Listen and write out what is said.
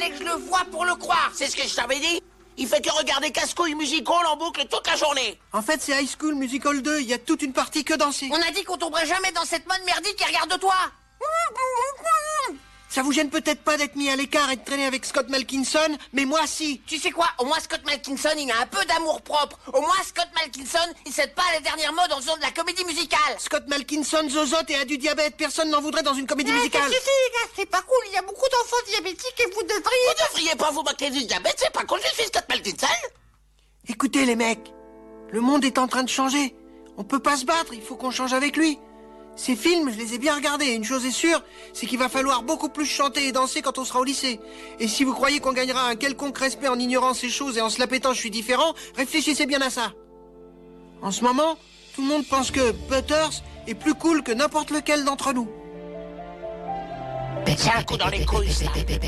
fallait que je le voie pour le croire. C'est ce que je t'avais dit. Il fait que regarder Casse-Couilles Musical en boucle toute la journée. En fait, c'est High School Musical 2. Il y a toute une partie que danser. On a dit qu'on tomberait jamais dans cette mode merdique et regarde-toi. Ça vous gêne peut-être pas d'être mis à l'écart et de traîner avec Scott Malkinson, mais moi si. Tu sais quoi? Au moins Scott Malkinson, il a un peu d'amour propre. Au moins Scott Malkinson, il cède pas à les dernières modes en faisant de la comédie musicale. Scott Malkinson zozote et a du diabète. Personne n'en voudrait dans une comédie musicale. Si, les gars, c'est pas cool. Il y a beaucoup d'enfants diabétiques et vous devriez... Vous devriez pas vous moquer du diabète, c'est pas cool. Je suis Scott Malkinson. Écoutez les mecs, le monde est en train de changer. On peut pas se battre, il faut qu'on change avec lui. Ces films, je les ai bien regardés, et une chose est sûre, c'est qu'il va falloir beaucoup plus chanter et danser quand on sera au lycée. Et si vous croyez qu'on gagnera un quelconque respect en ignorant ces choses et en se la pétant je suis différent, réfléchissez bien à ça. En ce moment, tout le monde pense que Butters est plus cool que n'importe lequel d'entre nous. C'est un coup dans les couilles, ça.